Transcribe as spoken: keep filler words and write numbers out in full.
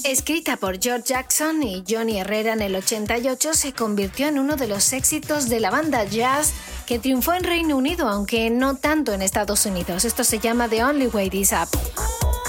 Escrita por George Jackson y Johnny Herrera en el ochenta y ocho, se convirtió en uno de los éxitos de la banda jazz que triunfó en Reino Unido, aunque no tanto en Estados Unidos. Esto se llama The Only Way Is Up.